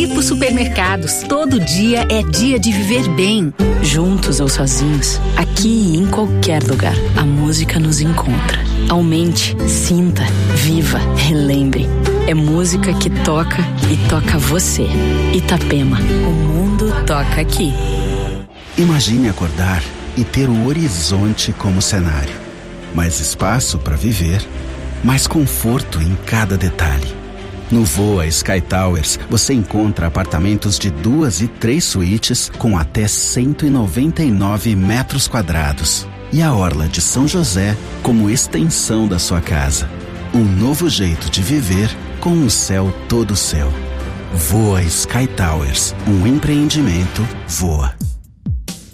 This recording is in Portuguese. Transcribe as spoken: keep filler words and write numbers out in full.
Hipo Supermercados. Todo dia é dia de viver bem. Juntos ou sozinhos, aqui e em qualquer lugar, a música nos encontra. Aumente, sinta, viva, relembre. É música que toca e toca você. Itapema, o mundo toca aqui. Imagine acordar e ter o horizonte como cenário. Mais espaço para viver, mais conforto em cada detalhe. No Voa Sky Towers, você encontra apartamentos de duas e três suítes com até cento e noventa e nove metros quadrados. E a Orla de São José como extensão da sua casa. Um novo jeito de viver com um céu todo seu. Voa Sky Towers, um empreendimento Voa.